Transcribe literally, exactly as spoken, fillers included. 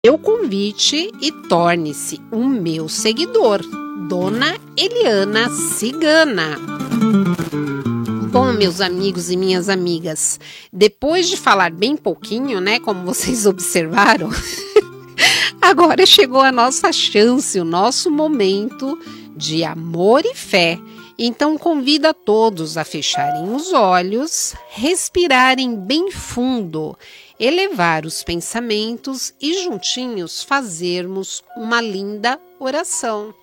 meu convite e torne-se um meu seguidor, Dona Eliana Cigana. Bom, meus amigos e minhas amigas, depois de falar bem pouquinho, né, como vocês observaram, agora chegou a nossa chance, o nosso momento de amor e fé. Então convido a todos a fecharem os olhos, respirarem bem fundo, elevar os pensamentos e juntinhos fazermos uma linda oração.